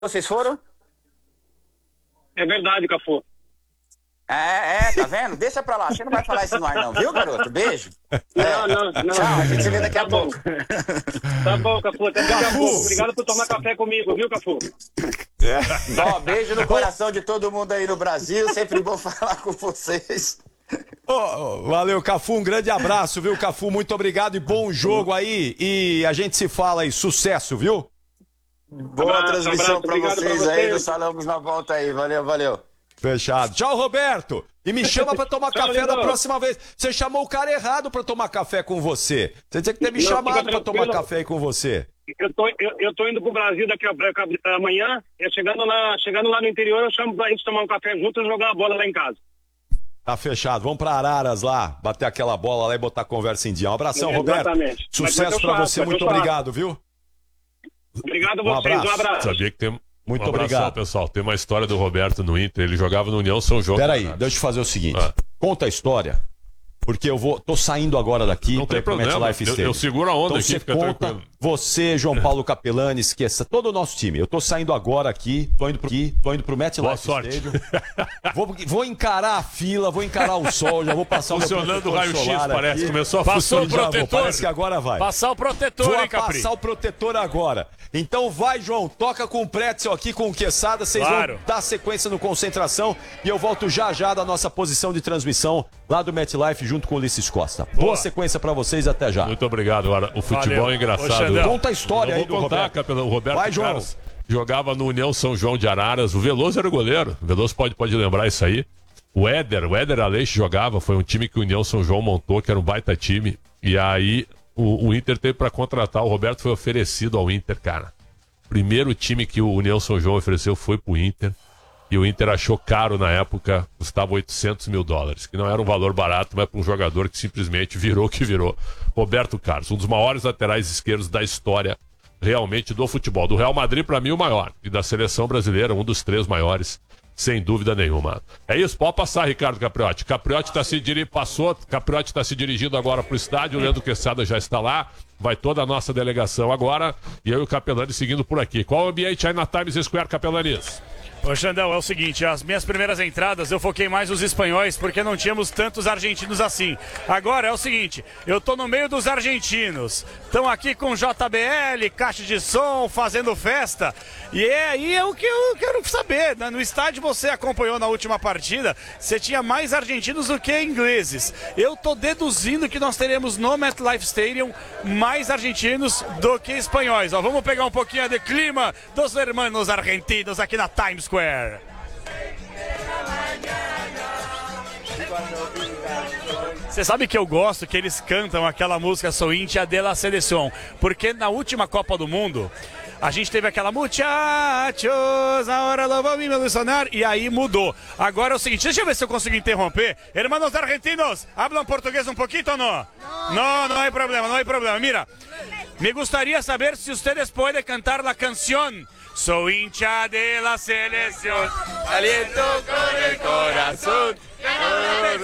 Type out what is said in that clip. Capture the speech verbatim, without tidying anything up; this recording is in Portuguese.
Vocês foram? É verdade, Cafu. É, é, tá vendo? Deixa pra lá. Você não vai falar isso no ar, não, viu, garoto? Beijo. Não, não, não. Tchau, a gente se vê daqui a Tá pouco. Tá bom, Cafu. Até daqui a pouco. Obrigado por tomar café comigo, viu, Cafu? Ó, beijo no coração de todo mundo aí no Brasil. Sempre bom falar com vocês. Oh, oh, valeu, Cafu. Um grande abraço, viu, Cafu? Muito obrigado e bom jogo aí. E a gente se fala aí. Sucesso, viu? Boa Abraço, transmissão abraço, pra obrigado vocês pra aí. vocês. Nos falamos na volta aí. Valeu, valeu. Fechado. Tchau, Roberto. E me chama pra tomar Tchau, café lindão. da próxima vez. Você chamou o cara errado pra tomar café com você. Você tinha que ter me Não, chamado fica pra tomar tranquilo. café aí com você. Eu tô, eu, eu tô indo pro Brasil daqui a, a, amanhã. Eu chegando lá, chegando lá no interior, eu chamo pra gente tomar um café junto e jogar a bola lá em casa. Tá fechado. Vamos pra Araras lá, bater aquela bola lá e botar a conversa em dia. Um abração, Roberto. Exatamente. Mas vai Sucesso ter pra churrasco, você. vai ter Muito churrasco. obrigado, viu? Obrigado a Um vocês. abraço. Um abraço. Sabia que tem Muito um abração, obrigado. pessoal. Tem uma história do Roberto no Inter. Ele jogava no União São João. Peraí, deixa eu te fazer o seguinte. Ah. Conta a história, porque eu vou, tô saindo agora daqui. Não tem pra ir pro problema. MetLife Eu, Stadium. eu seguro a onda Então aqui, você fica conta, tranquilo. você, João Paulo Capelani, esqueça todo o nosso time. Eu tô saindo agora aqui, tô indo pro, aqui, tô indo pro Boa MetLife sorte. Stadium. Vou, vou encarar a fila, vou encarar o sol, já vou passar Funcionando o o meu raio-x, protetor solar parece. aqui. Começou a Passou o funcionar. Já vou, protetor. parece que agora vai. Passar o protetor, Vou hein, Capri? passar o protetor agora. Então vai, João, toca com o Pretzel aqui, com o Quesada, vocês Claro. vão dar sequência no Concentração e eu volto já já da nossa posição de transmissão lá do MetLife junto com o Ulisses Costa. Boa, Boa. sequência pra vocês, até já. Muito obrigado. Agora, o futebol Valeu. é Ô, engraçado. Xandão. Conta a história Eu aí vou do contar, Roberto. Capelão. O Roberto Vai, João. Carlos jogava no União São João de Araras. O Veloso era o goleiro. O Veloso pode, pode lembrar isso aí. O Éder, o Éder Aleixo jogava. Foi um time que o União São João montou, que era um baita time. E aí o, o Inter teve para contratar. O Roberto foi oferecido ao Inter, cara. Primeiro time que o União São João ofereceu foi pro Inter. E o Inter achou caro na época, custava oitocentos mil dólares, que não era um valor barato, mas para um jogador que simplesmente virou o que virou. Roberto Carlos, um dos maiores laterais esquerdos da história, realmente, do futebol. Do Real Madrid, para mim, o maior. E da seleção brasileira, um dos três maiores, sem dúvida nenhuma. É isso, pode passar, Ricardo Capriotti. Capriotti tá se diri... passou, Capriotti está se dirigindo agora pro estádio, o Leandro Quesada já está lá, vai toda a nossa delegação agora, e eu e o Capelani seguindo por aqui. Qual o ambiente aí na Times Square, Capelanis? Ô, Xandão, é o seguinte, as minhas primeiras entradas eu foquei mais nos espanhóis porque não tínhamos tantos argentinos assim. Agora é o seguinte, eu tô no meio dos argentinos, estão aqui com J B L, caixa de som, fazendo festa, e é aí é o que eu quero saber, né? No estádio você acompanhou na última partida, você tinha mais argentinos do que ingleses. Eu tô deduzindo que nós teremos no MetLife Stadium mais argentinos do que espanhóis. Ó, vamos pegar um pouquinho de clima dos hermanos argentinos aqui na Times Square. Você sabe que eu gosto que eles cantam aquela música Sou Hincha de la Selección, porque na última Copa do Mundo a gente teve aquela muchachos, ahora lo vamos a ilusionar, e aí mudou. Agora é o seguinte, deixa eu ver se eu consigo interromper. Hermanos argentinos, hablam português um pouquinho ou não? Não, não hay problema, não hay problema. Mira, me gustaría saber si ustedes pueden cantar la canción Soy hincha de la selección, aliento con el corazón.